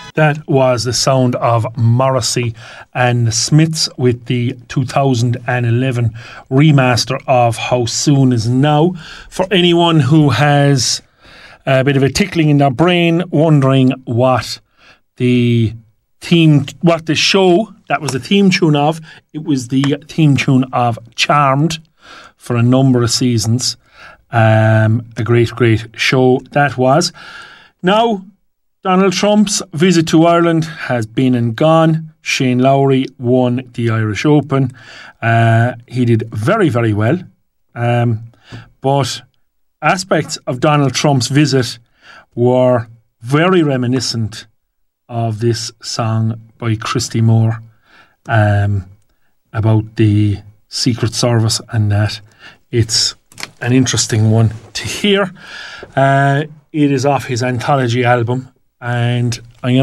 That was the sound of Morrissey and the Smiths with the 2011 remaster of How Soon Is Now. For anyone who has a bit of a tickling in their brain, wondering what the show that was the theme tune of, it was the theme tune of Charmed for a number of seasons. A great show that was. Now, Donald Trump's visit to Ireland has been and gone. Shane Lowry won the Irish Open. He did very, very well. But aspects of Donald Trump's visit were very reminiscent of this song by Christy Moore about the Secret Service and that. It's an interesting one to hear. It is off his anthology album, and I'm